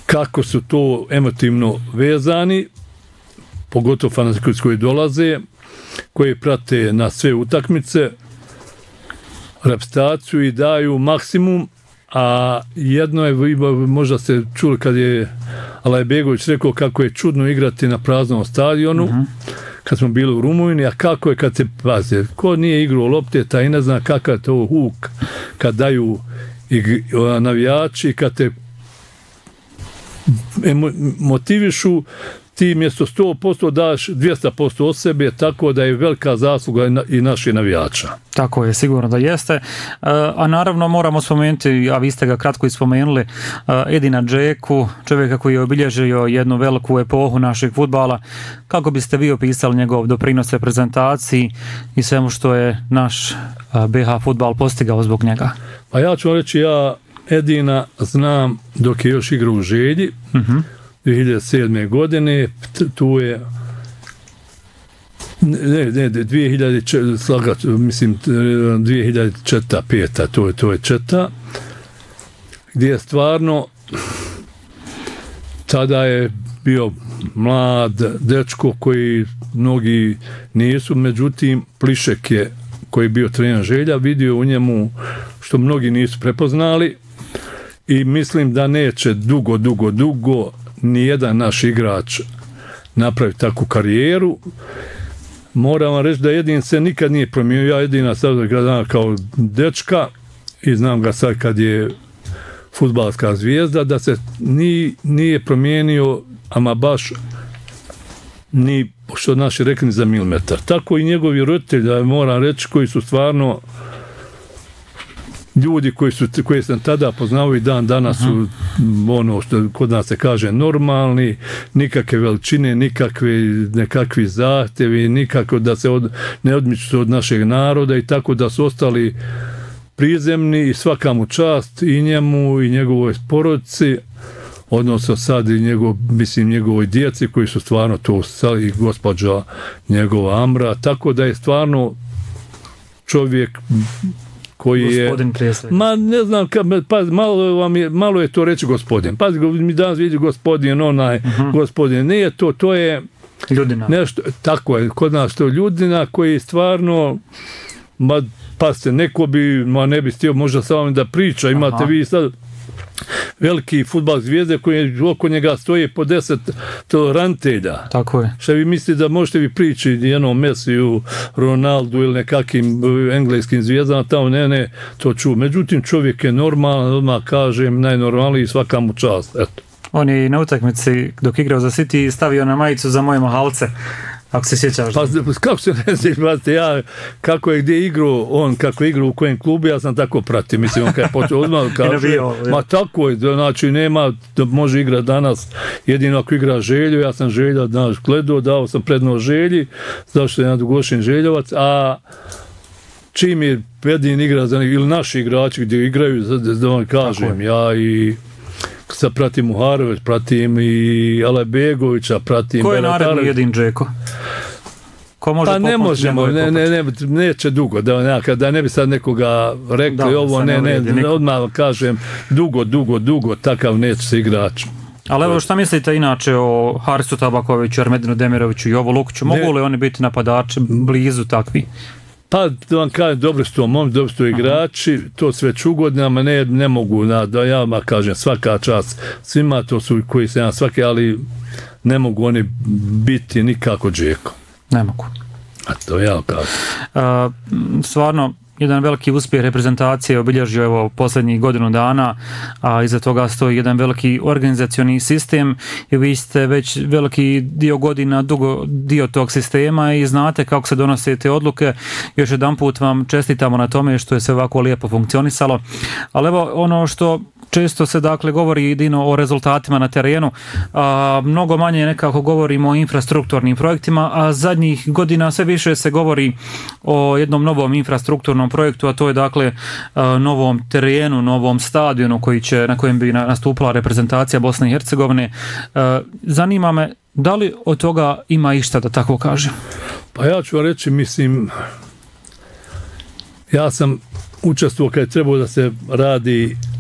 kako su to emotivno vezani, pogotovo fanatici koji dolaze, koji prate na sve utakmice, reprezentaciju i daju maksimum, a jedno je, možda ste čuli kad je Alajbegović rekao kako je čudno igrati na praznom stadionu, kad smo bili u Rumuniji, a kako je kad se paze, ko nije igrao lopte, taj ne zna kakav je to huk kad daju navijači, kad te motivišu, ti mjesto 100% daš 200% od sebe, tako da je velika zasluga i naših navijača. Tako je, sigurno da jeste. A naravno moramo spomenuti, a vi ste ga kratko i spomenuli, Edina Džeku, čovjeka koji je obilježio jednu veliku epohu našeg fudbala. Kako biste vi opisali njegov doprinos reprezentaciji i svemu što je naš BH fudbal postigao zbog njega? Pa ja ću vam reći, ja Edina znam dok je još igrao u Želji, 2007. godine, tu je 2004. To je četa, gdje je stvarno tada je bio mlad dečko koji mnogi nisu, međutim Plišek je, koji je bio trener Želja, vidio u njemu što mnogi nisu prepoznali i mislim da neće dugo nijedan naš igrač napravi takvu karijeru. Moram vam reći da Edin se nikad nije promijenio. Ja Edina sad gledam kao dečka i znam ga sad kad je fudbalska zvijezda, da se nije promijenio, ama baš ni, što naši rekli, za milimetar. Tako i njegovi roditelji, da moram reći, koji su stvarno ljudi koji sam tada poznao i dan danas su ono što kod nas se kaže normalni, nikakve veličine, nekakvi zahtjevi, nikako da se ne odmiču od našeg naroda i tako da su ostali prizemni i svaka mu čast i njemu i njegovoj porodici, odnosno sad i njegovoj djeci koji su stvarno to i gospođa njegova Amra, tako da je stvarno čovjek koji je, ma ne znam, malo je to reći gospodin. Pazi, mi danas vidi gospodin, gospodin, nije to je ljudina. Nešto, tako je, kod nas to je ljudina koji stvarno, pazite, neko bi, ne bi stio možda sa vama da priča, imate vi sad veliki fudbal zvijezde koji oko njega stoje po 10 tolerantelja. Tako je. Šta vi mislite da možete vi pričati jednom Mesiju, Ronaldu ili nekakvim engleskim zvijezdama, tamo ne, to ču. Međutim, čovjek je normalan, odmah kažem, najnormalniji, svaka mu čast. Eto. On je na utakmici dok igrao za City stavio na majicu za moje mahalce. Ako se sjećaš. Pa, kako se ne sjećam, ja, kako je gdje igrao, on kako je igrao u kojem klubu, ja sam tako pratio, mislim, on kada je počeo odmah, kaže, ma tako je, znači nema, da može igrati danas, jedino ako igra Želju, ja sam Želja, gledao, dao sam prednost Želji, zašto je jedan dugošen Željovac, a čim je Edin igra za ili naši igrači gdje igraju, da vam kažem, ja i sad pratim Muharović, pratim i Alajbegovića, pratim... Ko je naredni Edin Džeko? Ko može pa ne možemo, neće dugo, da ne bi sad nekoga rekli ovo, odmah kažem, dugo, takav neće se igrač. Ali evo, šta mislite inače o Harisu Tabakoviću, Ermedinu Demiroviću i Jovu Lukiću? Mogu li oni biti napadači blizu takvi? Pa, da vam kažem, dobro su to momci, dobro su to igrači, to sve ugodne, ali ne mogu, da ja vam kažem, svaka čast svima, to su koji se svake, ali ne mogu oni biti nikako Džeko. Ne mogu. A to ja kažem. Stvarno, jedan veliki uspjeh reprezentacije obilježio evo posljednjih godinu dana, a iza toga stoji jedan veliki organizacioni sistem i vi ste već veliki dio godina, dugo dio tog sistema i znate kako se donose te odluke. Još jedan put vam čestitamo na tome što je sve ovako lijepo funkcionisalo. Ali evo ono što često se dakle govori Dino o rezultatima na terenu, mnogo manje nekako govorimo o infrastrukturnim projektima, a zadnjih godina sve više se govori o jednom novom infrastrukturnom projektu, a to je dakle novom terenu, novom stadionu na kojem bi nastupila reprezentacija Bosne i Hercegovine. Zanima me, da li od toga ima išta, da tako kažem? Pa ja ću vam reći, mislim, ja sam učestvovao kad je trebao da se radi